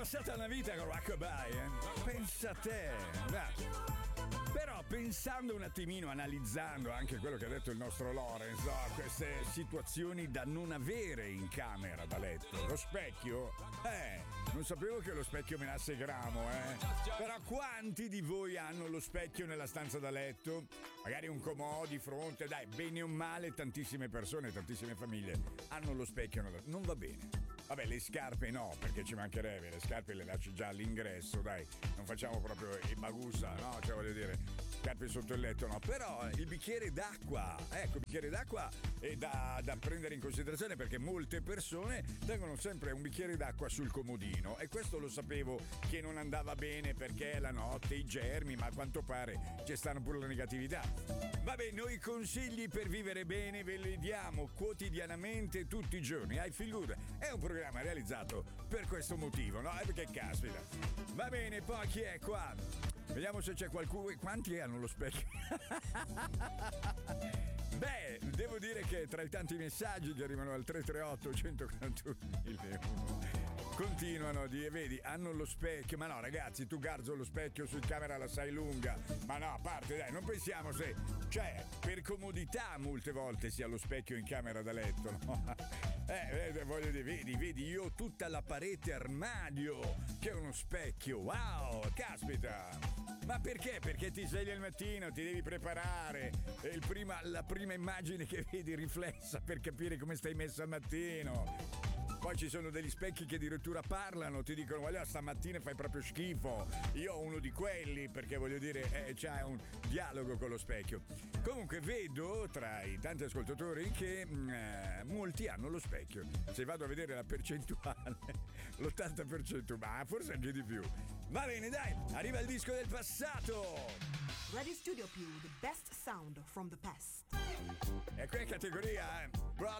passata una vita con Rockabye, pensa a te. Beh. Però pensando un attimino, analizzando anche quello che ha detto il nostro Lorenz, queste situazioni da non avere in camera da letto. Lo specchio? Non sapevo che lo specchio menasse gramo, Però quanti di voi hanno lo specchio nella stanza da letto? Magari un comò di fronte, dai, bene o male, tantissime persone, tantissime famiglie hanno lo specchio. Non va bene. Vabbè, le scarpe no, perché ci mancherebbe, le scarpe le lasci già all'ingresso, dai, non facciamo proprio il bagussa, no? Cioè, voglio dire, scarpe sotto il letto no, però il bicchiere d'acqua, ecco, il bicchiere d'acqua è da prendere in considerazione, perché molte persone tengono sempre un bicchiere d'acqua sul comodino, e questo lo sapevo che non andava bene perché la notte, i germi, ma a quanto pare ci stanno pure le negatività. Vabbè, noi consigli per vivere bene ve li diamo quotidianamente tutti i giorni. I Feel Good è un programma realizzato per questo motivo, no? Perché caspita. Va bene, poi chi è qua? Vediamo se c'è qualcuno. Quanti hanno lo specchio? Beh, devo dire che tra i tanti messaggi che arrivano al 338 141 1001 continuano vedi, hanno lo specchio. Ma no, ragazzi, tu Garzo lo specchio su camera la sai lunga. Ma no, a parte, dai, non pensiamo se, cioè, per comodità molte volte si ha lo specchio in camera da letto, no? Voglio dire, vedi, io ho tutta la parete armadio che è uno specchio. Wow, caspita! Ma perché? Perché ti svegli al mattino, ti devi preparare, la prima immagine che vedi riflessa per capire come stai messo al mattino. Poi ci sono degli specchi che addirittura parlano, ti dicono guarda stamattina fai proprio schifo. Io ho uno di quelli, perché voglio dire c'è un dialogo con lo specchio. Comunque vedo tra i tanti ascoltatori che molti hanno lo specchio. Se vado a vedere la percentuale, l'80%, ma forse anche di più. Va bene, dai, arriva il disco del passato. Radio Studio Più, the best sound from the past. E qui è categoria, Broad